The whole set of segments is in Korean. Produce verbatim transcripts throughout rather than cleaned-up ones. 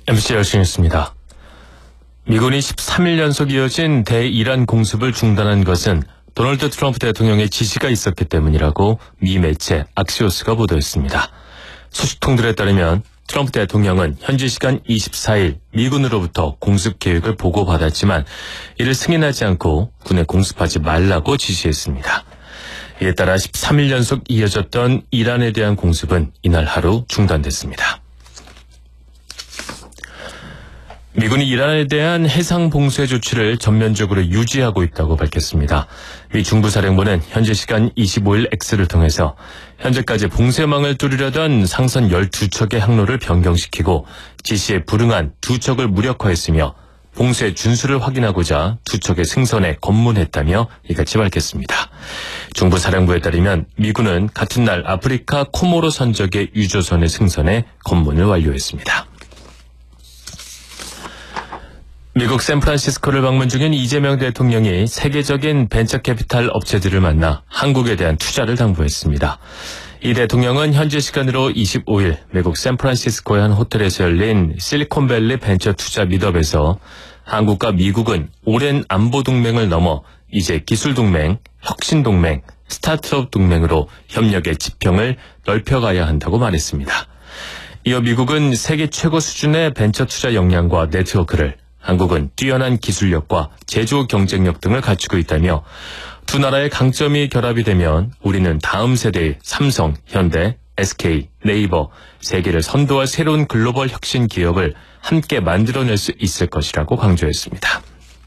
엠비씨 열심히했습니다. 미군이 십삼 일 연속 이어진 대이란 공습을 중단한 것은 도널드 트럼프 대통령의 지시가 있었기 때문이라고 미 매체 악시오스가 보도했습니다. 소식통들에 따르면 트럼프 대통령은 현지 시간 이십사 일 미군으로부터 공습 계획을 보고받았지만 이를 승인하지 않고 군에 공습하지 말라고 지시했습니다. 이에 따라 십삼 일 연속 이어졌던 이란에 대한 공습은 이날 하루 중단됐습니다. 미군이 이란에 대한 해상 봉쇄 조치를 전면적으로 유지하고 있다고 밝혔습니다. 미 중부사령부는 현지 시간 이십오 일 X를 통해서 현재까지 봉쇄망을 뚫으려던 상선 열두 척의 항로를 변경시키고 지시에 불응한 두 척을 무력화했으며 봉쇄 준수를 확인하고자 두 척의 승선에 검문했다며 이같이 밝혔습니다. 중부사령부에 따르면 미군은 같은 날 아프리카 코모로 선적의 유조선의 승선에 검문을 완료했습니다. 미국 샌프란시스코를 방문 중인 이재명 대통령이 세계적인 벤처캐피탈 업체들을 만나 한국에 대한 투자를 당부했습니다. 이 대통령은 현지 시간으로 이십오 일 미국 샌프란시스코의 한 호텔에서 열린 실리콘밸리 벤처 투자 미트업에서 한국과 미국은 오랜 안보 동맹을 넘어 이제 기술 동맹, 혁신 동맹, 스타트업 동맹으로 협력의 지평을 넓혀가야 한다고 말했습니다. 이어 미국은 세계 최고 수준의 벤처 투자 역량과 네트워크를, 한국은 뛰어난 기술력과 제조 경쟁력 등을 갖추고 있다며 두 나라의 강점이 결합이 되면 우리는 다음 세대의 삼성, 현대, 에스케이, 네이버, 세계를 선도할 새로운 글로벌 혁신 기업을 함께 만들어낼 수 있을 것이라고 강조했습니다.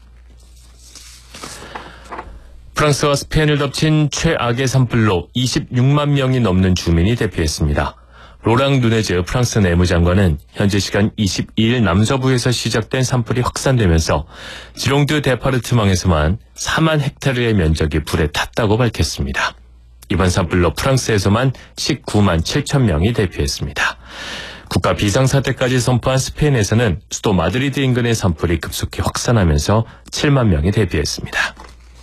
프랑스와 스페인을 덮친 최악의 산불로 이십육만 명이 넘는 주민이 대피했습니다. 로랑 누네즈 프랑스 내무장관은 현지 시간 이십이 일 남서부에서 시작된 산불이 확산되면서 지롱드 데파르트망에서만 사만 헥타르의 면적이 불에 탔다고 밝혔습니다. 이번 산불로 프랑스에서만 십구만 칠천 명이 대피했습니다. 국가 비상사태까지 선포한 스페인에서는 수도 마드리드 인근의 산불이 급속히 확산하면서 칠만 명이 대피했습니다.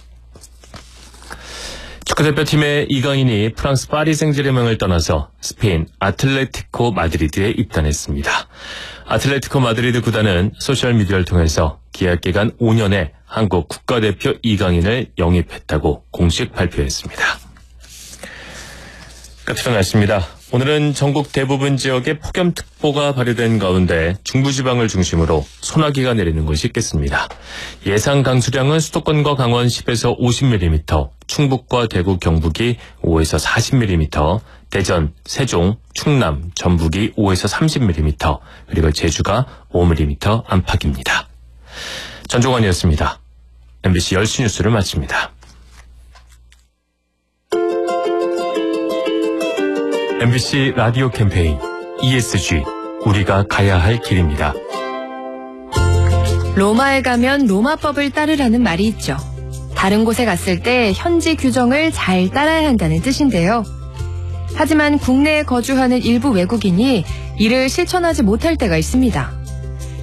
축구대표팀의 이강인이 프랑스 파리 생제르맹을 떠나서 스페인 아틀레티코 마드리드에 입단했습니다. 아틀레티코 마드리드 구단은 소셜미디어를 통해서 계약기간 오 년에 한국 국가대표 이강인을 영입했다고 공식 발표했습니다. 끝으로 날씨입니다. 오늘은 전국 대부분 지역에 폭염특보가 발효된 가운데 중부지방을 중심으로 소나기가 내리는 곳이 있겠습니다. 예상 강수량은 수도권과 강원 십에서 오십 밀리미터, 충북과 대구, 경북이 오에서 사십 밀리미터, 대전, 세종, 충남, 전북이 오에서 삼십 밀리미터, 그리고 제주가 오 밀리미터 안팎입니다. 전종환이었습니다. 엠비씨 열 시 뉴스를 마칩니다. 엠비씨 라디오 캠페인 이에스지 우리가 가야 할 길입니다. 로마에 가면 로마법을 따르라는 말이 있죠. 다른 곳에 갔을 때 현지 규정을 잘 따라야 한다는 뜻인데요. 하지만 국내에 거주하는 일부 외국인이 이를 실천하지 못할 때가 있습니다.